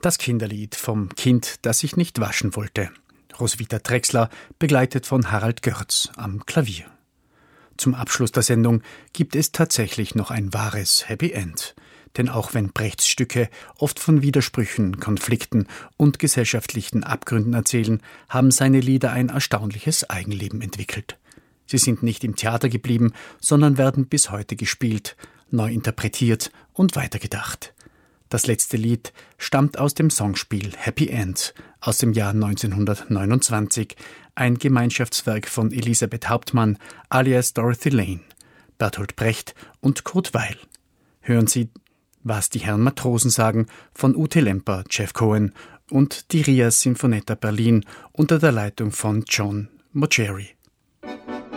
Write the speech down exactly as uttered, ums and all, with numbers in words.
Das Kinderlied vom Kind, das sich nicht waschen wollte. Roswitha Drechsler, begleitet von Harald Görz am Klavier. Zum Abschluss der Sendung gibt es tatsächlich noch ein wahres Happy End. Denn auch wenn Brechts Stücke oft von Widersprüchen, Konflikten und gesellschaftlichen Abgründen erzählen, haben seine Lieder ein erstaunliches Eigenleben entwickelt. Sie sind nicht im Theater geblieben, sondern werden bis heute gespielt, neu interpretiert und weitergedacht. Das letzte Lied stammt aus dem Songspiel Happy End aus dem Jahr neunzehnhundertneunundzwanzig, ein Gemeinschaftswerk von Elisabeth Hauptmann alias Dorothy Lane, Bertolt Brecht und Kurt Weill. Hören Sie Was die Herren Matrosen sagen von Ute Lemper, Jeff Cohen und die Ria Sinfonetta Berlin unter der Leitung von John Mauceri.